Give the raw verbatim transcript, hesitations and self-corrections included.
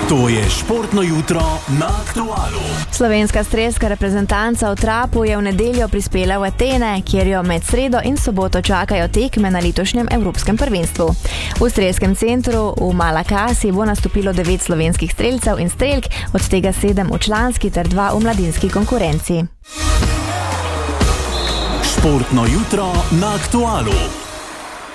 To je športno jutro na Aktualu. Slovenska strelska reprezentanca v Trapu je v nedeljo prispela v Atene, kjer jo med sredo in soboto čakajo tekme na letošnjem evropskem prvenstvu. V strelskem centru v Malakasi bo nastopilo devet slovenskih strelcev in strelk, od tega sedem v članski ter dva v mladinski konkurenci. Športno jutro na Aktualu.